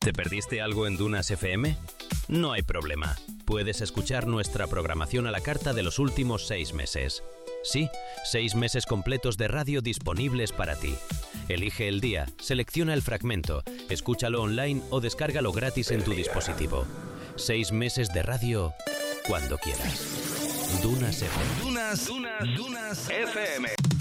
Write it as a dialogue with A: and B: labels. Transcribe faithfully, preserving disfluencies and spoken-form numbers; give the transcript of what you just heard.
A: ¿Te perdiste algo en Dunas F M? No hay problema. Puedes escuchar nuestra programación a la carta de los últimos seis meses. Sí, seis meses completos de radio disponibles para ti. Elige el día, selecciona el fragmento, escúchalo online o descárgalo gratis en tu dispositivo. Seis meses de radio cuando quieras. Dunas F M.
B: Dunas, Dunas, Dunas F M.